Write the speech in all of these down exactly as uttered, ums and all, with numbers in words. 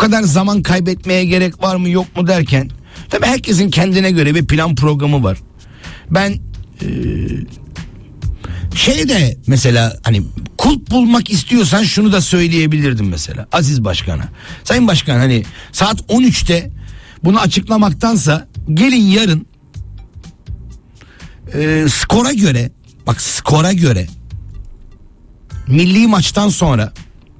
kadar zaman kaybetmeye gerek var mı yok mu derken, tabii herkesin kendine göre bir plan programı var. Ben e, şeyde mesela hani kulp bulmak istiyorsan şunu da söyleyebilirdim mesela Aziz Başkan'a. Sayın Başkan, hani saat on üçte bunu açıklamaktansa gelin yarın e, skora göre, bak skora göre milli maçtan sonra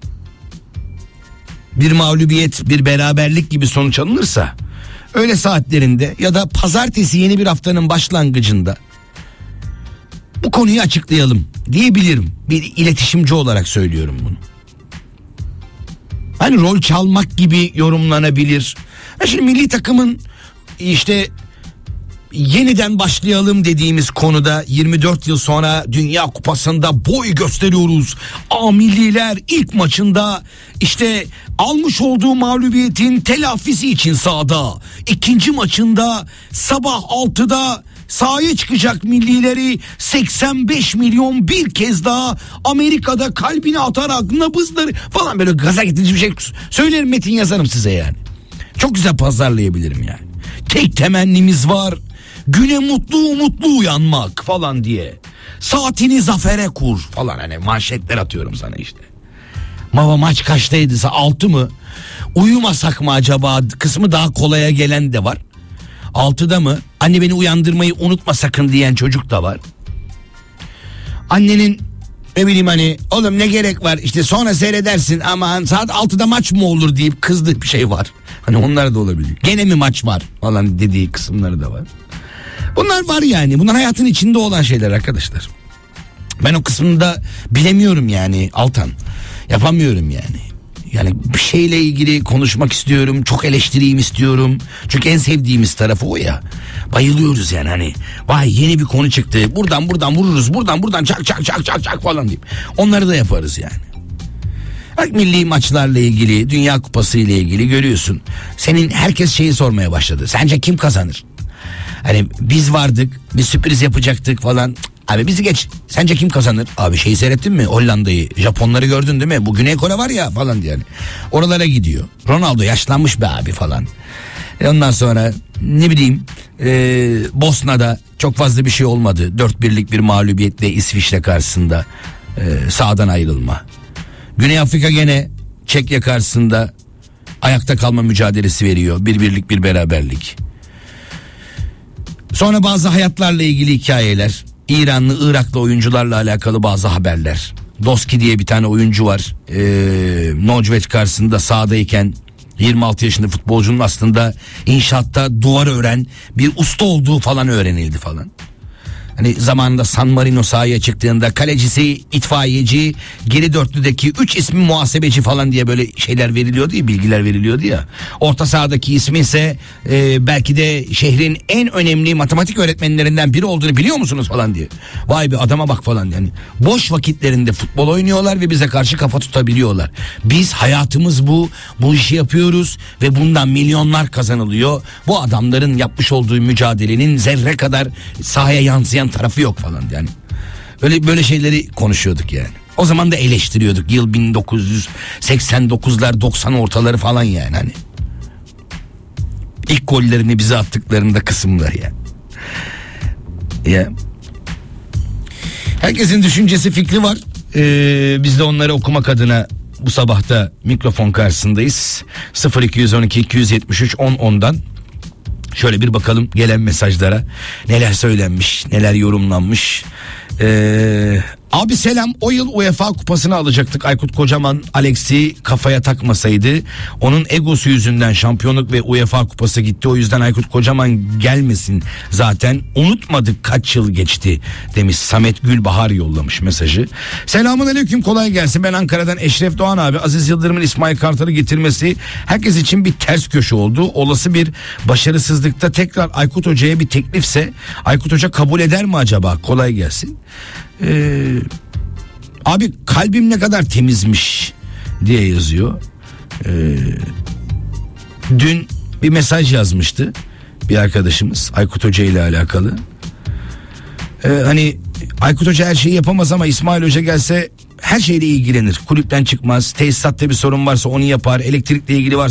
bir mağlubiyet, bir beraberlik gibi sonuç alınırsa öğle saatlerinde ya da pazartesi yeni bir haftanın başlangıcında bu konuyu açıklayalım diyebilirim. Bir iletişimci olarak söylüyorum bunu. Hani rol çalmak gibi yorumlanabilir. Ha şimdi milli takımın işte yeniden başlayalım dediğimiz konuda yirmi dört yıl sonra Dünya Kupası'nda boy gösteriyoruz. A milliler ilk maçında işte almış olduğu mağlubiyetin telafisi için sahada. İkinci maçında sabah altıda sahaya çıkacak millileri seksen beş milyon bir kez daha Amerika'da kalbine atarak nabızları falan, böyle gaza getirici bir şey söylerim, metin yazarım size yani. Çok güzel pazarlayabilirim yani. Tek temennimiz var, güne mutlu mutlu uyanmak falan diye. Saatini zafere kur falan, hani manşetler atıyorum sana işte. Mava maç kaçtaydı, altı mı? Uyumasak mı acaba kısmı daha kolaya gelen de var. altıda mı? Anne beni uyandırmayı unutma sakın diyen çocuk da var. Annenin ne bileyim hani oğlum ne gerek var işte sonra seyredersin aman saat altıda maç mı olur deyip kızdığı bir şey var. Hani onlar da olabilir. Gene mi maç var falan dediği kısımları da var. Bunlar var yani. Bunlar hayatın içinde olan şeyler arkadaşlar. Ben o kısmını da bilemiyorum yani Altan. Yapamıyorum yani. Yani bir şeyle ilgili konuşmak istiyorum. Çok eleştireyim istiyorum. Çünkü en sevdiğimiz tarafı o ya. Bayılıyoruz yani hani. Vay yeni bir konu çıktı. Buradan buradan vururuz. Buradan buradan çak çak çak çak çak falan deyip. Onları da yaparız yani. Bak milli maçlarla ilgili, Dünya Kupası ile ilgili görüyorsun. Senin herkes şeyi sormaya başladı. Sence kim kazanır? Hani biz vardık, bir sürpriz yapacaktık falan. Abi bizi geç. Sence kim kazanır? Abi şeyi seyrettin mi? Hollanda'yı, Japonları gördün değil mi? Bu Güney Kore var ya falan diye. Yani. Oralara gidiyor. Ronaldo yaşlanmış be abi falan. E ondan sonra ne bileyim e, Bosna'da çok fazla bir şey olmadı. dört birlik bir mağlubiyetle İsviçre karşısında e, sahadan ayrılma. Güney Afrika gene Çekya karşısında ayakta kalma mücadelesi veriyor. Bir birlik bir beraberlik. Sonra bazı hayatlarla ilgili hikayeler. İranlı, Iraklı oyuncularla alakalı bazı haberler. Doski diye bir tane oyuncu var. Ee, Nocvet karşısında sahadayken yirmi altı yaşında futbolcunun aslında inşaatta duvar ören bir usta olduğu falan öğrenildi falan. Hani zamanında San Marino sahaya çıktığında kalecisi itfaiyeci, geri dörtlüdeki üç ismi muhasebeci falan diye böyle şeyler veriliyordu ya, bilgiler veriliyordu ya. Orta sahadaki ismi ise e, belki de şehrin en önemli matematik öğretmenlerinden biri olduğunu biliyor musunuz falan diye. Vay be adama bak falan yani. Boş vakitlerinde futbol oynuyorlar ve bize karşı kafa tutabiliyorlar. Biz hayatımız bu, bu işi yapıyoruz ve bundan milyonlar kazanılıyor. Bu adamların yapmış olduğu mücadelenin zerre kadar sahaya yansıyan tarafı yok falan yani. Öyle böyle şeyleri konuşuyorduk yani. O zaman da eleştiriyorduk. Yıl bin dokuz yüz seksen dokuzlar doksan ortaları falan yani hani. İlk gollerini bize attıklarında kısımlar yani. Ya. Herkesin düşüncesi, fikri var. Ee, biz de onları okumak adına bu sabahta mikrofon karşısındayız. sıfır iki on iki iki yetmiş üç on ondan şöyle bir bakalım gelen mesajlara. Neler söylenmiş, neler yorumlanmış. Ee, abi selam, o yıl UEFA kupasını alacaktık. Aykut Kocaman Alex'i kafaya takmasaydı, onun egosu yüzünden şampiyonluk ve UEFA kupası gitti. O yüzden Aykut Kocaman gelmesin zaten, unutmadık kaç yıl geçti demiş. Samet Gülbahar yollamış mesajı. Selamun aleyküm, kolay gelsin. Ben Ankara'dan Eşref Doğan abi. Aziz Yıldırım'ın İsmail Kartal'ı getirmesi herkes için bir ters köşe oldu. Olası bir başarısızlıkta tekrar Aykut Hoca'ya bir teklifse Aykut Hoca kabul eder mi acaba? Kolay gelsin. Ee, abi kalbim ne kadar temizmiş diye yazıyor. Ee, dün bir mesaj yazmıştı bir arkadaşımız Aykut Hoca ile alakalı. Ee, hani Aykut Hoca her şeyi yapamaz ama İsmail Hoca gelse her şeyle ilgilenir. Kulüpten çıkmaz. Tesisatta bir sorun varsa onu yapar. Elektrikle ilgili varsa